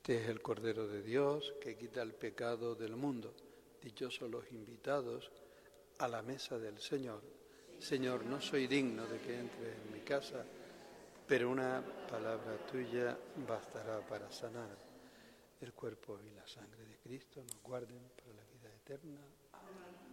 Este es el Cordero de Dios que quita el pecado del mundo. Dichosos los invitados a la mesa del Señor. Señor, no soy digno de que entres en mi casa, pero una palabra tuya bastará para sanar. El cuerpo y la sangre de Cristo nos guarden para la vida eterna. Amén.